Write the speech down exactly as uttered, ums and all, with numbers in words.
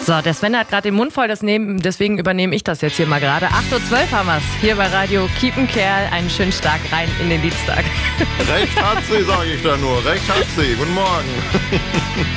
So, der Sven hat gerade den Mund voll, das nehmen, deswegen übernehme ich das jetzt hier mal gerade. acht Uhr zwölf haben wir es hier bei Radio Kiepen Kerl. Einen schönen Start rein in den Dienstag. Recht hat sie, sage ich da nur. Recht hat sie. Guten Morgen.